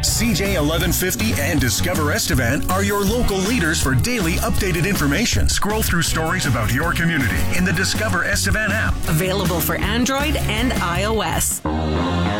CJ 1150 and Discover Estevan are your local leaders for daily updated information. Scroll through stories about your community in the Discover Estevan app. Available for Android and iOS.